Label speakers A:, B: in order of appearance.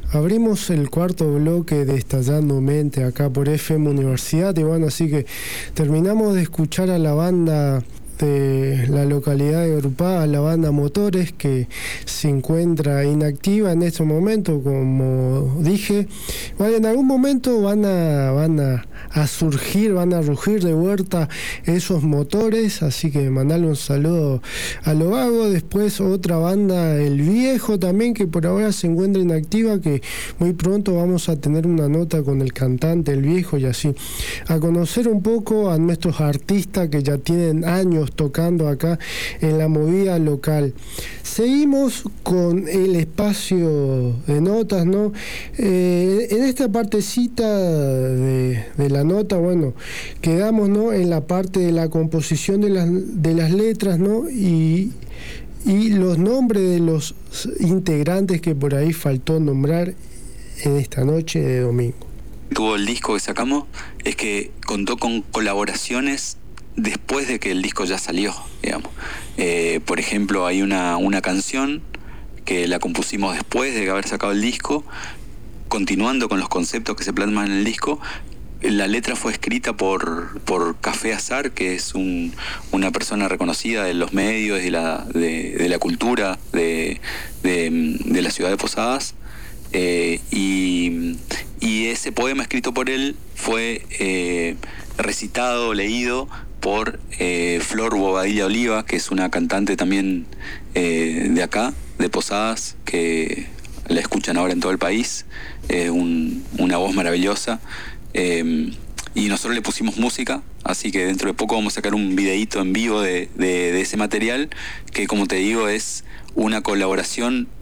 A: Abrimos el cuarto bloque de Estallando Mente acá por FM Universidad y bueno, así que terminamos de escuchar a la banda de la localidad de Grupá, la banda Motores, que se encuentra inactiva en este momento, como dije. Bueno, en algún momento van a surgir, van a rugir de vuelta esos motores, así que mandarle un saludo a lo vago. Después otra banda, El Viejo, también, que por ahora se encuentra inactiva, que muy pronto vamos a tener una nota con el cantante El Viejo y así a conocer un poco a nuestros artistas que ya tienen años tocando acá en la movida local. Seguimos con el espacio de notas, ¿no? En esta partecita de la nota, bueno, quedamos, ¿no?, en la parte de la composición de las letras, ¿no? Y los nombres de los integrantes que por ahí faltó nombrar en esta noche de domingo.
B: Tuvo el disco que sacamos es que contó con colaboraciones después de que el disco ya salió, digamos. Por ejemplo, hay una canción que la compusimos después de haber sacado el disco, continuando con los conceptos que se plasman en el disco. La letra fue escrita por Café Azar, que es una persona reconocida de los medios, de la cultura de la ciudad de Posadas. Y ese poema escrito por él fue recitado, leído por Flor Bobadilla Oliva, que es una cantante también de acá, de Posadas, que la escuchan ahora en todo el país. Una voz maravillosa. Y nosotros le pusimos música, así que dentro de poco vamos a sacar un videíto en vivo de ese material, que, como te digo, es una colaboración